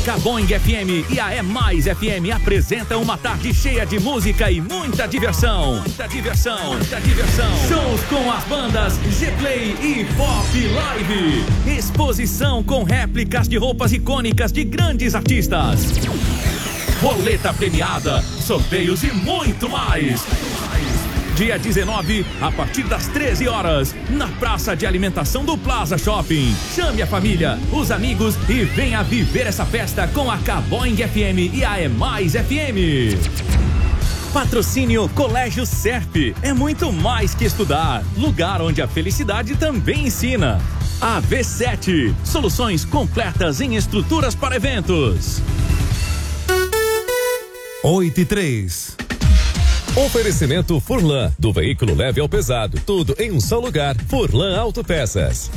A Boing FM e a É Mais FM apresentam uma tarde cheia de música e muita diversão. Muita diversão, muita diversão. Shows com as bandas G-Play e Pop Live. Exposição com réplicas de roupas icônicas de grandes artistas. Roleta premiada, sorteios e muito mais. Dia 19, a partir das 13 horas, na praça de alimentação do Plaza Shopping. Chame a família, os amigos e venha viver essa festa com a Boing FM e a É Mais FM. Patrocínio Colégio Serp. É muito mais que estudar. Lugar onde a felicidade também ensina. A V7. Soluções completas em estruturas para eventos. 8:03. Oferecimento Furlan, do veículo leve ao pesado, tudo em um só lugar. Furlan Autopeças.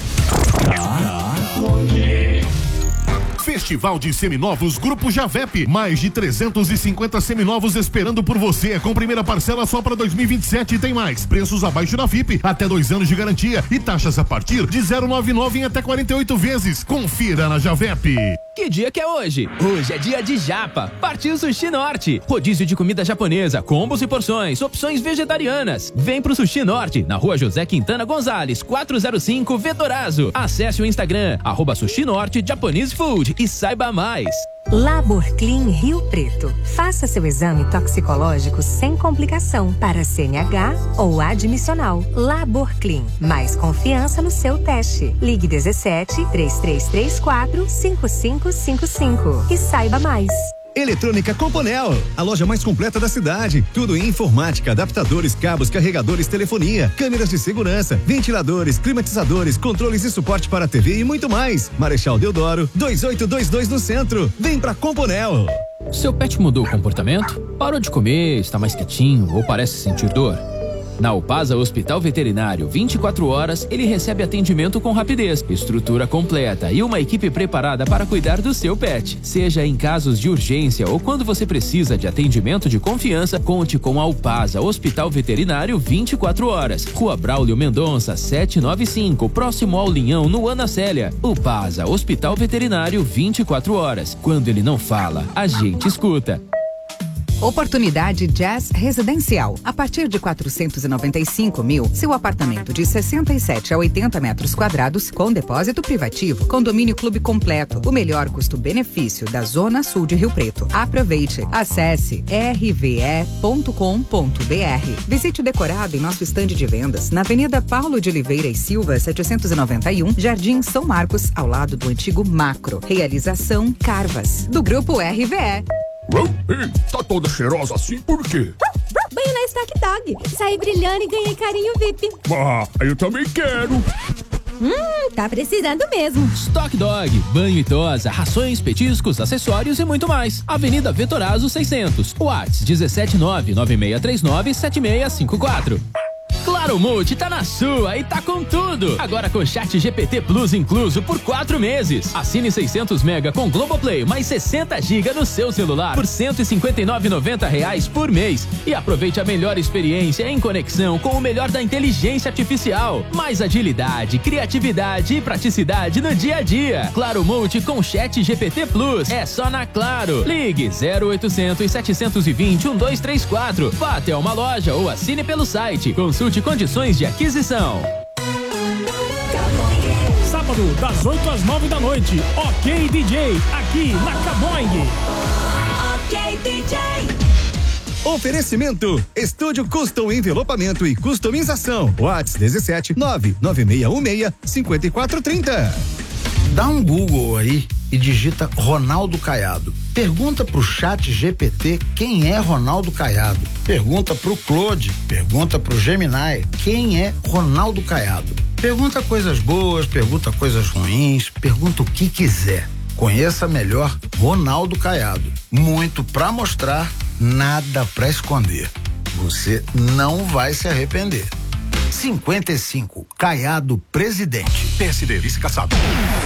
Festival de Seminovos Grupo Javep. Mais de 350 seminovos esperando por você. Com primeira parcela só para 2027 e tem mais. Preços abaixo da FIP, até 2 anos de garantia e taxas a partir de 0,99 em até 48 vezes. Confira na Javep. Que dia que é hoje? Hoje é dia de japa. Partiu Sushi Norte. Rodízio de comida japonesa, combos e porções, opções vegetarianas. Vem pro Sushi Norte, na rua José Quintana Gonzalez, 405 Vetorazo. Acesse o Instagram, @Sushi Norte Japanese Food e saiba mais. Laborclean Rio Preto. Faça seu exame toxicológico sem complicação para CNH ou admissional. Laborclean. Mais confiança no seu teste. Ligue 17-3334-5555 e saiba mais. Eletrônica Componel, a loja mais completa da cidade. Tudo em informática, adaptadores, cabos, carregadores, telefonia, câmeras de segurança, ventiladores, climatizadores, controles e suporte para TV e muito mais. Marechal Deodoro, 2822 no centro. Vem pra Componel. Seu pet mudou o comportamento? Parou de comer, está mais quietinho ou parece sentir dor? Na Upasa Hospital Veterinário, 24 horas, ele recebe atendimento com rapidez, estrutura completa e uma equipe preparada para cuidar do seu pet. Seja em casos de urgência ou quando você precisa de atendimento de confiança, conte com a Upasa Hospital Veterinário 24 horas. Rua Braulio Mendonça, 795, próximo ao Linhão, no Ana Célia. Upasa Hospital Veterinário 24 horas. Quando ele não fala, a gente escuta. Oportunidade Jazz Residencial. A partir de 495 mil, seu apartamento de 67 a 80 metros quadrados com depósito privativo, condomínio clube completo, o melhor custo-benefício da Zona Sul de Rio Preto. Aproveite. Acesse rve.com.br. Visite o decorado em nosso estande de vendas na Avenida Paulo de Oliveira e Silva, 791, Jardim São Marcos, ao lado do antigo Macro. Realização Carvas, do Grupo RVE. Ei, tá toda cheirosa assim, por quê? Banho na Stock Dog. Saí brilhando e ganhei carinho VIP. Ah, eu também quero. Tá precisando mesmo. Stock Dog, banho e tosa, rações, petiscos, acessórios e muito mais. Avenida Vetorazo 600. WhatsApp 17996397654. Claro Multi tá na sua e tá com tudo. Agora com Chat GPT Plus incluso por 4 meses. Assine 600 mega com Globoplay mais 60 GB no seu celular por R$ 159,90 por mês. E aproveite a melhor experiência em conexão com o melhor da inteligência artificial. Mais agilidade, criatividade e praticidade no dia a dia. Claro Multi com Chat GPT Plus. É só na Claro. Ligue 0800 720 1234. Vá até uma loja ou assine pelo site. Consulte condições de aquisição. Sábado, das 8 às 9 da noite. Ok DJ, aqui na Caboing. Ok DJ. Oferecimento Estúdio Custom Envelopamento e Customização. WhatsApp 17-99616-5430. Dá um Google aí e digita Ronaldo Caiado. Pergunta pro Chat GPT quem é Ronaldo Caiado. Pergunta pro Claude, pergunta pro Gemini quem é Ronaldo Caiado. Pergunta coisas boas, pergunta coisas ruins, pergunta o que quiser. Conheça melhor Ronaldo Caiado. Muito pra mostrar, nada pra esconder. Você não vai se arrepender. 55, Caiado Presidente. PSD, vice-caçado.